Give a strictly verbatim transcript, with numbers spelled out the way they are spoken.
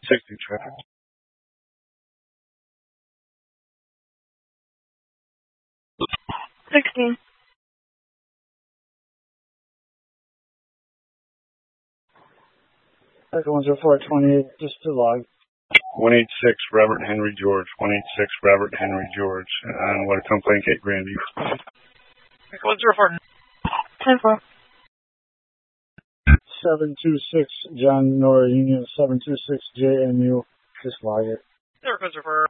sixty traffic. Sixteen. Second one zero four twenty-eight, just to log. one eighty-six Robert Henry George. one eighty-six Robert Henry George. And what a complaint, Cape Granby. one zero four. ten four. seven two six John Nora Union seven two six J M U. Just log it. Zero four.